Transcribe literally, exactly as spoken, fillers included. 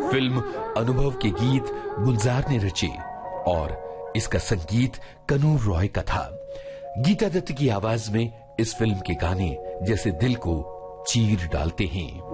Film अनुभव के गीत गुलजार ने रचे और इसका संगीत कनूर रॉय का था। गीता दत्त की आवाज में इस फिल्म के गाने जैसे दिल को चीर डालते हैं।